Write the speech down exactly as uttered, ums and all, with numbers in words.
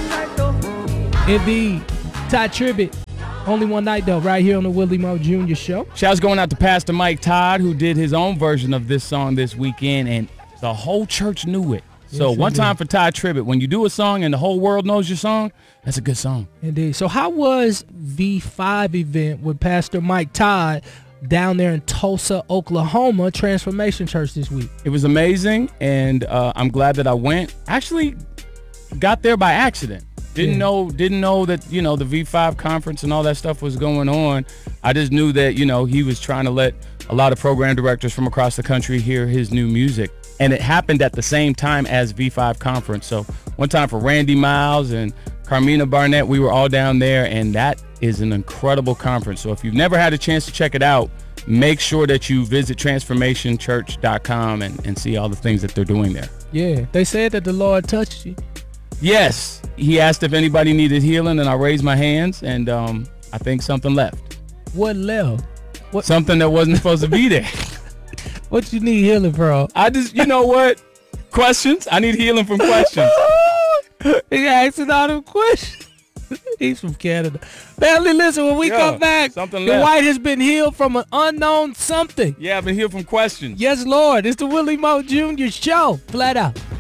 Indeed. Ty Tribbett. Only one night, though, right here on the Willie Moore Junior Show. Shouts going out to Pastor Mike Todd, who did his own version of this song this weekend, and the whole church knew it. So yes, one indeed. Time for Ty Tribbett. When you do a song and the whole world knows your song, that's a good song. Indeed. So how was V five event with Pastor Mike Todd down there in Tulsa, Oklahoma, Transformation Church this week? It was amazing, and uh, I'm glad that I went. Actually got there by accident. Didn't yeah. know didn't know that, you know, the V five conference and all that stuff was going on. I just knew that, you know, he was trying to let a lot of program directors from across the country hear his new music. And it happened at the same time as V five conference. So one time for Randy Miles and Carmina Barnett, we were all down there, and that is an incredible conference. So if you've never had a chance to check it out, make sure that you visit transformation church dot com and, and see all the things that they're doing there. Yeah, they said that the Lord touched you. Yes, he asked if anybody needed healing, and I raised my hands, and um, I think something left. What left? What? Something that wasn't supposed to be there. What you need healing from? I just, you know what? Questions. I need healing from questions. He asking all them questions. He's from Canada. Family, listen, when we Yo, come back, something the left. White has been healed from an unknown something. Yeah, I've been healed from questions. Yes, Lord. It's the Willie Moore Junior Show. Flat out.